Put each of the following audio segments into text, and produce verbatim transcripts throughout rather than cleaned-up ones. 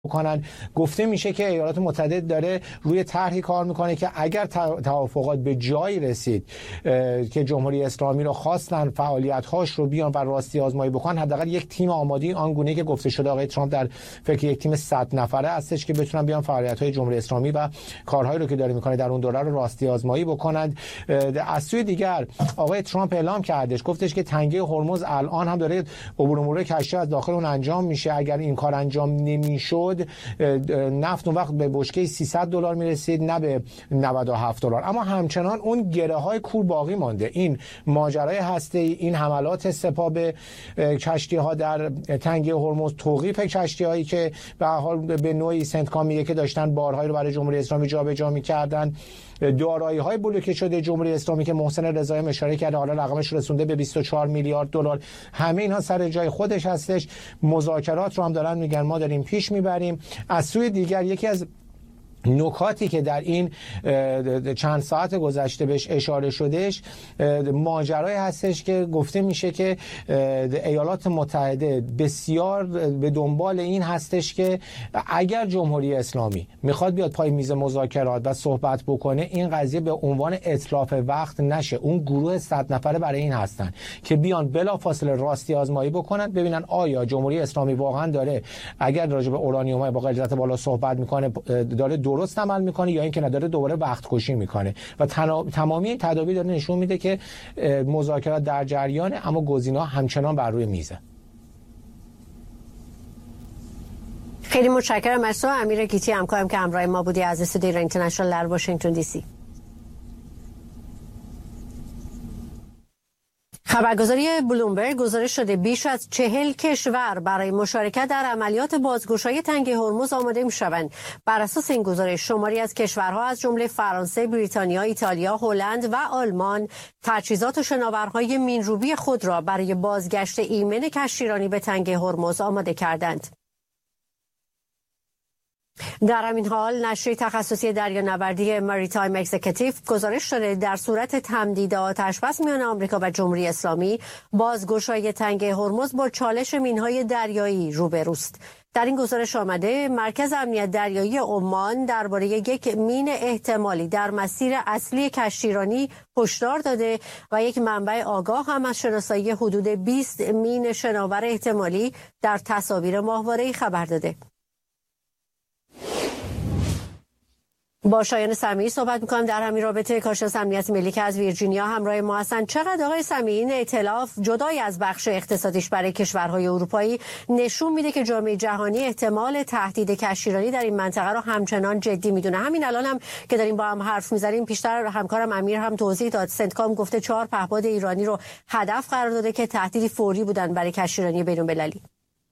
کنن. گفته میشه که ایالات متحده داره روی طرحی کار میکنه که اگر توافقات به جایی رسید که جمهوری اسلامی رو خواستن فعالیت‌هاش رو بیان و راستی آزمایی بکنن، حداقل یک تیم آماده آنگونه که گفته شده آقای ترامپ در فکر یک تیم صد نفره هستش که بتونن بیان فعالیت‌های جمهوری اسلامی و کارهایی رو که داره میکنه در اون دوره رو راستی آزمایی بکنند. از سوی دیگر آقای ترامپ اعلام کردش، گفتش که تنگه هرمز الان هم داره عبور و مرور کشتی از داخل اون انجام میشه. اگر این کار انجام نمیشد نفت اون وقت به بشکه سیصد دلار میرسید نه به نود و هفت دلار. اما همچنان اون گره های کور باقی مانده. این ماجرای هسته‌ای، این حملات سپاه به کشتی ها در تنگه هرمز، توقیف کشتی هایی که به هر حال به نوعی سنتکام میگه که داشتن بارهایی رو برای جمهوری اسلامی جابجا میکردن، دارایی های بلوکه شده جمهوری اسلامی که محسن رضایی اشاره کرده حالا رقمش رسونده به بیست و چهار میلیارد دلار، همه اینها سر جای خودش هستش. مذاکرات رو هم دارن میگن ما داریم پیش میبریم. از سوی دیگر یکی از نکاتی که در این چند ساعت گذشته بهش اشاره شدهش ماجرای هستش که گفته میشه که ایالات متحده بسیار به دنبال این هستش که اگر جمهوری اسلامی میخواد بیاد پای میز مذاکرات و صحبت بکنه، این قضیه به عنوان اتلاف وقت نشه. اون گروه صد نفره برای این هستن که بیان بلافاصله راستی آزمایی بکنن، ببینن آیا جمهوری اسلامی واقعا داره اگر راجع به اورانیوم با غلظت بالا صحبت میکنه داره درست عمل میکنه یا اینکه نداره دوباره وقت کشی میکنه. و تمامی این تدابیر داره نشون میده که مذاکرات در جریانه، اما گزینه‌ها همچنان بر روی میزه. خیلی متشکرم از تو امیر گیتی، همکارم که همراه ما بودی از استودیو ایران اینترنشنال در واشنگتن دی سی. خبرگزاری بلومبرگ گزارش شده بیش از چهل کشور برای مشارکت در عملیات بازگشایی تنگه هرمز آماده می‌شوند. بر اساس این گزارش شماری از کشورها از جمله فرانسه، بریتانیا، ایتالیا، هلند و آلمان تجهیزات و شناورهای مین‌روبی خود را برای بازگشت ایمن کشتیرانی به تنگه هرمز آماده کردند. در همین حال نشریه تخصصی دریانوردی مریتایم اکزیکیتیو گزارش شده در صورت تمدید آتش بس میان آمریکا و جمهوری اسلامی بازگشایی تنگه هرمز با چالش مینهای دریایی روبروست. در این گزارش آمده مرکز امنیت دریایی عمان درباره یک مین احتمالی در مسیر اصلی کشتیرانی هشدار داده و یک منبع آگاه هم از شناسایی حدود بیست مین شناور احتمالی در تصاویر ماهواره‌ای خبر داده. با شایان سمیعی صحبت می‌کنم در همین رابطه، کارشناس امنیت ملی که از ویرجینیا همراه ما هستند. چقدر آقای سمیعی این ائتلاف جدای از بخش اقتصادیش برای کشورهای اروپایی نشون میده که جامعه جهانی احتمال تهدید کشتیرانی در این منطقه رو همچنان جدی میدونه؟ همین الان هم که داریم با هم حرف میزنیم پیشتر همکارم امیر هم توضیح داد، سنتکام گفته چهار پهپاد ایرانی رو هدف قرار داده که تهدیدی فوری بودن برای کشتیرانی بین‌المللی.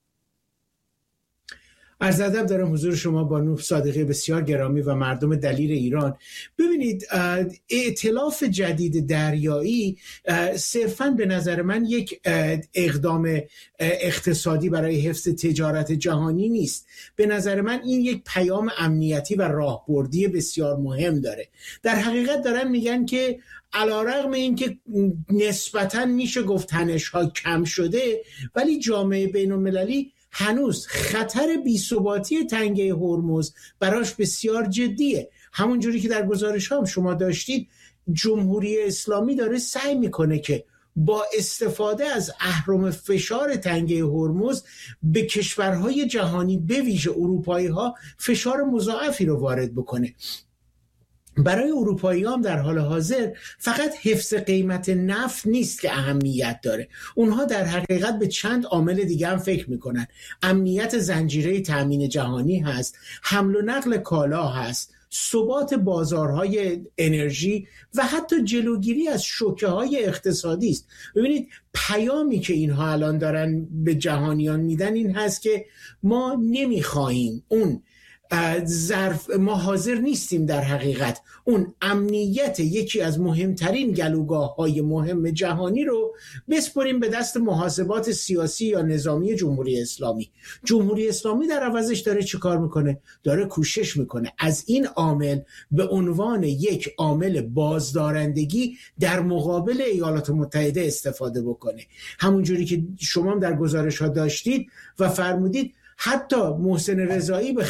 عرض ادب دارم حضور شما بانو صادقی بسیار گرامی و مردم دلیر ایران. ببینید ائتلاف جدید دریایی صرفاً به نظر من یک اقدام اقتصادی برای حفظ تجارت جهانی نیست. به نظر من این یک پیام امنیتی و راهبردی بسیار مهم داره. در حقیقت دارن میگن که علیرغم اینکه نسبتاً میشه گفت تنش‌ها کم شده، ولی جامعه بین‌المللی هنوز خطر بی‌ثباتی تنگه هرمز براش بسیار جدیه. همون جوری که در گزارش هم شما داشتید، جمهوری اسلامی داره سعی میکنه که با استفاده از اهرم فشار تنگه هرمز به کشورهای جهانی به ویژه اروپایی ها فشار مضاعفی رو وارد بکنه. برای اروپایی هم در حال حاضر فقط حفظ قیمت نفت نیست که اهمیت داره، اونها در حقیقت به چند عامل دیگه هم فکر میکنن. امنیت زنجیره تامین جهانی هست، حمل و نقل کالا هست، ثبات بازارهای انرژی و حتی جلوگیری از شوکه‌های اقتصادی است. ببینید پیامی که اینها الان دارن به جهانیان میدن این هست که ما نمیخواهیم اون ظرف، ما حاضر نیستیم در حقیقت اون امنیت یکی از مهمترین گلوگاه‌های مهم جهانی رو بسپریم به دست محاسبات سیاسی یا نظامی جمهوری اسلامی. جمهوری اسلامی در عوضش داره چی کار میکنه؟ داره کوشش میکنه از این عامل به عنوان یک عامل بازدارندگی در مقابل ایالات متحده استفاده بکنه. همونجوری که شما در گزارش ها داشتید و فرمودید، حتی محسن رضایی به